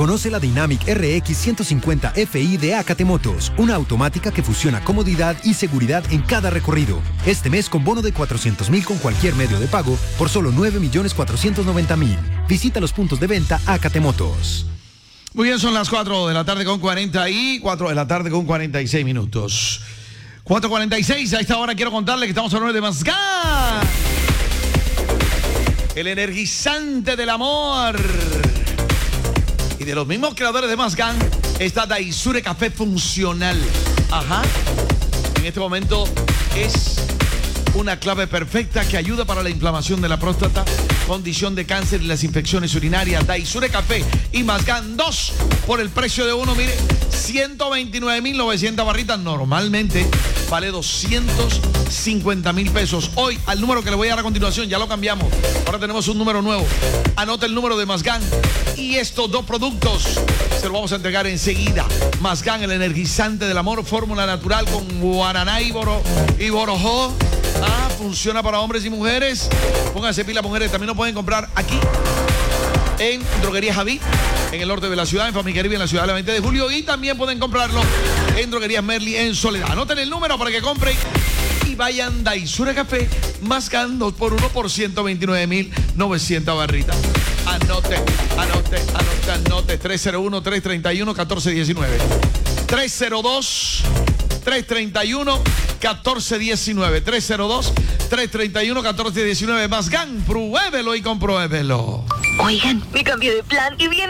Conoce la Dynamic RX 150 FI de AKT Motos, una automática que fusiona comodidad y seguridad en cada recorrido. Este mes con bono de 400,000 con cualquier medio de pago por solo 9,490,000. Visita los puntos de venta AKT Motos. Muy bien, son las 4 de la tarde con 40 y 4 de la tarde con 46 minutos. 4:46, a esta hora quiero contarle que estamos hablando de Mazgán, el energizante del amor. Y de los mismos creadores de Mazgán está Daisure Café Funcional. Ajá. En este momento es una clave perfecta que ayuda para la inflamación de la próstata, condición de cáncer y las infecciones urinarias. Daisure Café y Mazgán 2 por el precio de uno. Mire, 129,900 barritas. Normalmente vale 250,000 pesos. Hoy, al número que le voy a dar a continuación, ya lo cambiamos. Ahora tenemos un número nuevo. Anota el número de Mazgán. Y estos dos productos se los vamos a entregar enseguida. Mazgán, el energizante del amor, fórmula natural con guaraná y borojó. Funciona para hombres y mujeres. Pónganse pila, mujeres. También lo pueden comprar aquí en Droguería Javí, en el norte de la ciudad, en Famicaribe, en la ciudad de la 20 de julio. Y también pueden comprarlo en Droguerías Merli, en Soledad. Anoten el número para que compren y vayan Daisure Café, Mazgán 2x1 por 129,900 barritas. Anote. 301-331-1419. 302-331-1419. 302-331-1419. Mazgán, pruébelo y compruébelo. Oigan, me cambié de plan y viene